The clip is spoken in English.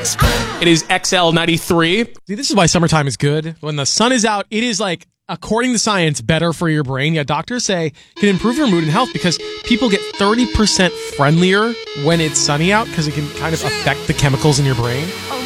It is XL93. See, this is why summertime is good. When the sun is out, it is like, according to science, better for your brain. Yeah, doctors say it can improve your mood and health because people get 30% friendlier when it's sunny out because it can kind of affect the chemicals in your brain.